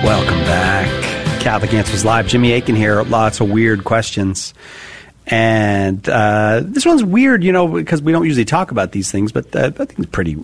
Welcome back. Catholic Answers Live. Jimmy Akin here. Lots of weird questions. And this one's weird, because we don't usually talk about these things, but I think it's pretty...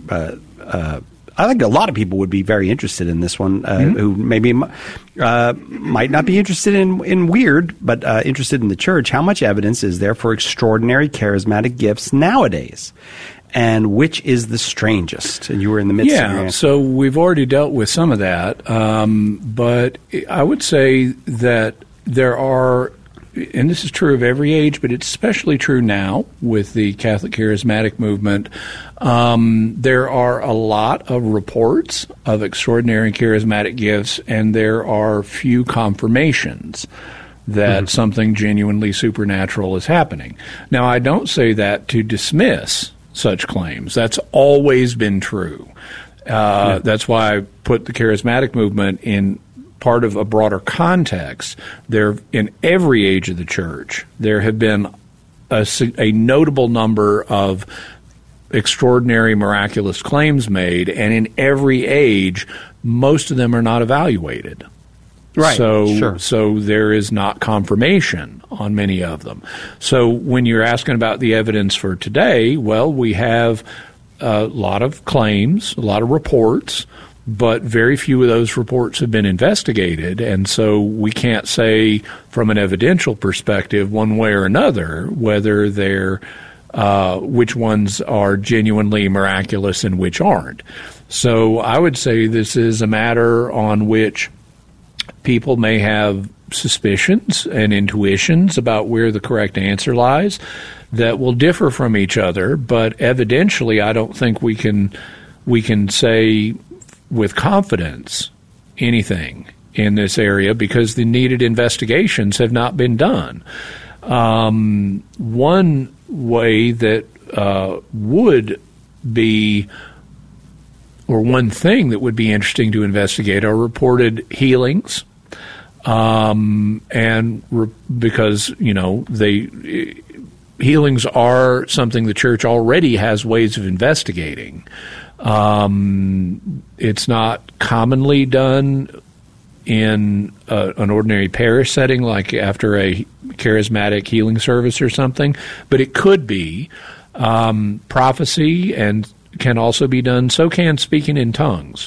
I think a lot of people would be very interested in this one, who maybe might not be interested in weird, but interested in the church. How much evidence is there for extraordinary charismatic gifts nowadays? And which is the strangest? And you were in the midst of your answer. So we've already dealt with some of that. But I would say that there are, and this is true of every age, but it's especially true now with the Catholic Charismatic movement, there are a lot of reports of extraordinary charismatic gifts, and there are few confirmations that something genuinely supernatural is happening. Now, I don't say that to dismiss such claims. That's always been true. That's why I put the charismatic movement in part of a broader context. There, in every age of the church, there have been a notable number of extraordinary, miraculous claims made, and in every age, most of them are not evaluated. Right. So there is not confirmation on many of them. So when you're asking about the evidence for today, well, we have a lot of claims, a lot of reports, but very few of those reports have been investigated, and so we can't say from an evidential perspective one way or another whether they're which ones are genuinely miraculous and which aren't. So I would say this is a matter on which people may have suspicions and intuitions about where the correct answer lies that will differ from each other, but evidentially I don't think we can say with confidence anything in this area because the needed investigations have not been done. One way that would be, or one thing that would be interesting to investigate are reported healings. Because, healings are something the church already has ways of investigating. It's not commonly done in an ordinary parish setting, like after a charismatic healing service or something, but it could be. Prophecy and can also be done. So can speaking in tongues,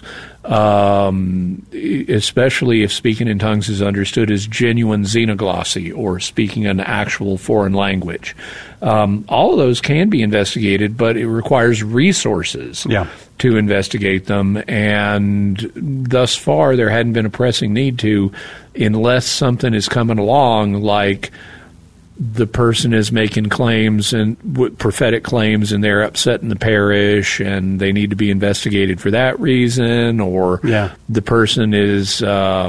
especially if speaking in tongues is understood as genuine xenoglossy or speaking an actual foreign language. All of those can be investigated, but it requires resources to investigate them, and thus far there hadn't been a pressing need to, unless something is coming along like the person is making claims and prophetic claims, and they're upset in the parish, and they need to be investigated for that reason, or the person is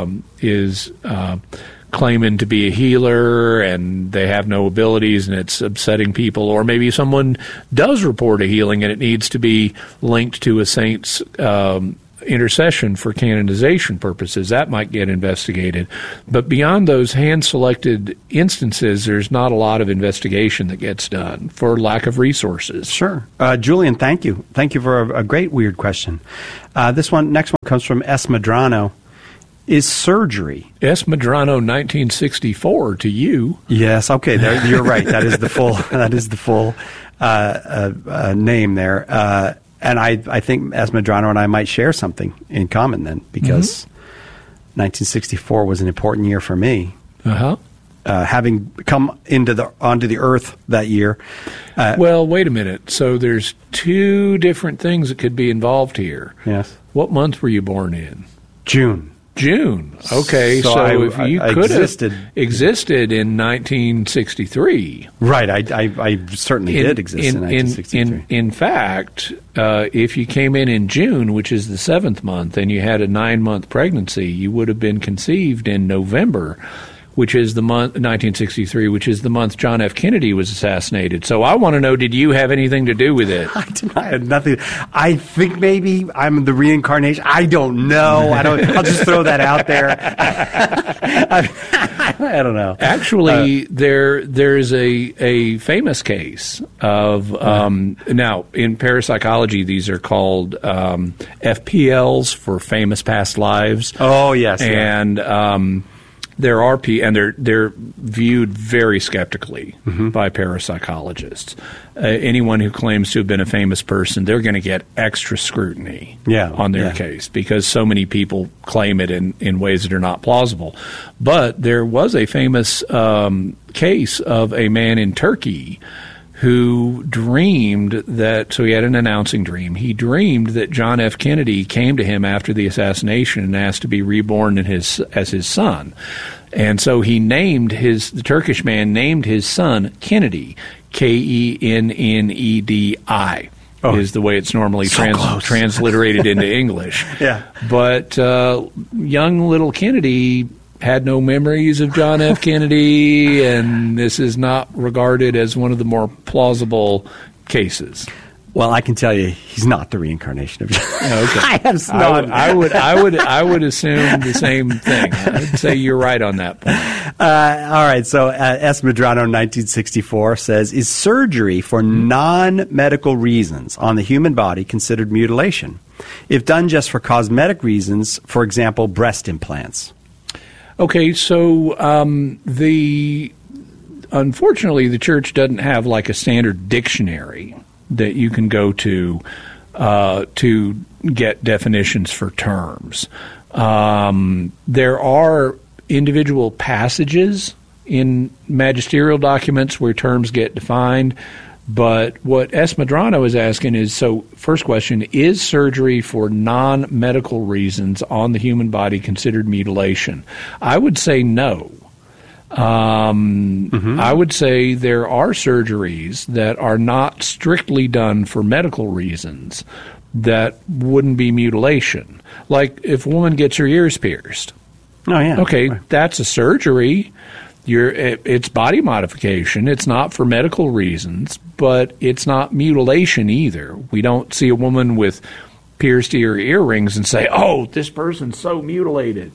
claiming to be a healer and they have no abilities and it's upsetting people, or maybe someone does report a healing and it needs to be linked to a saint's intercession for canonization purposes. That might get investigated. But beyond those hand-selected instances, there's not a lot of investigation that gets done for lack of resources. Sure. Julian, thank you. Thank you for a great weird question. Next one comes from S. Madrano. Is surgery... S. Madrano, 1964 to you. Yes, okay, you're right. That is the full name there. And I think S. Madrano and I might share something in common then, because 1964 was an important year for me. Having come onto the earth that year. Well, wait a minute. So there's two different things that could be involved here. Yes. What month were you born in? June. Okay, so if you could have existed in 1963. Right, I certainly did exist in 1963. In fact, if you came in June, which is the 7th month, and you had a 9-month pregnancy, you would have been conceived in November, which is the month 1963, which is the month John F. Kennedy was assassinated. So I want to know, did you have anything to do with it? I had nothing. I think maybe I'm the reincarnation. I don't know. I'll just throw that out there. I don't know. Actually, there's a famous case of now in parapsychology, these are called FPLs for famous past lives. Oh yes, and there are they're viewed very skeptically by parapsychologists. Anyone who claims to have been a famous person, they're going to get extra scrutiny on their case because so many people claim it in ways that are not plausible. But there was a famous case of a man in Turkey who dreamed that, so he had an announcing dream. He dreamed that John F. Kennedy came to him after the assassination and asked to be reborn as his son. And so he the Turkish man named his son Kennedy, Kennedi. Is the way it's normally transliterated into English. But young little Kennedy had no memories of John F. Kennedy, and this is not regarded as one of the more plausible cases. Well, I can tell you, he's not the reincarnation of John. Okay. I would assume the same thing. I'd say you're right on that point. All right. So S. Medrano, 1964, says, "Is surgery for non-medical reasons on the human body considered mutilation? If done just for cosmetic reasons, for example, breast implants?" Okay, so unfortunately, the church doesn't have like a standard dictionary that you can go to get definitions for terms. There are individual passages in magisterial documents where terms get defined. But what S. Medrano is asking is, so first question, is surgery for non-medical reasons on the human body considered mutilation? I would say no. I would say there are surgeries that are not strictly done for medical reasons that wouldn't be mutilation. Like if a woman gets her ears pierced. Oh, yeah. Okay, that's a surgery. It's body modification. It's not for medical reasons, but it's not mutilation either. We don't see a woman with pierced earrings and say, "Oh, this person's so mutilated."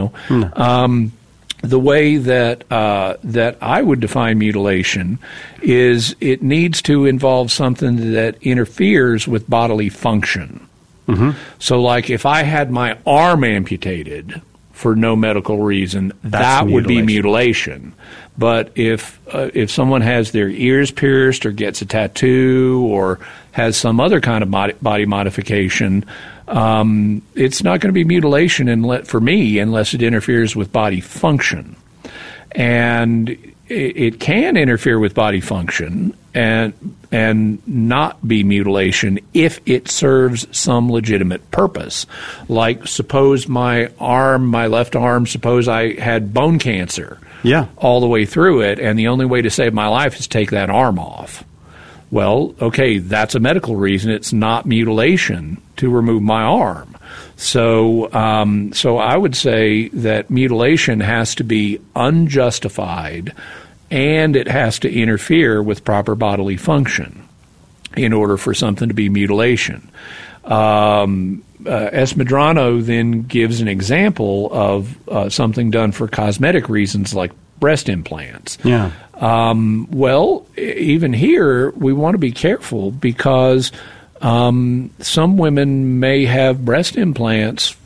The way that I would define mutilation is it needs to involve something that interferes with bodily function. So, like if I had my arm amputated for no medical reason, that would be mutilation. But if someone has their ears pierced or gets a tattoo or has some other kind of body modification, it's not going to be mutilation for me unless it interferes with body function. And it can interfere with body function and not be mutilation if it serves some legitimate purpose. Like suppose my left arm, suppose I had bone cancer all the way through it, and the only way to save my life is take that arm off. Well, okay, that's a medical reason. It's not mutilation to remove my arm. So I would say that mutilation has to be unjustified and it has to interfere with proper bodily function in order for something to be mutilation. S. Medrano then gives an example of something done for cosmetic reasons like breast implants. Well, even here, we want to be careful because some women may have breast implants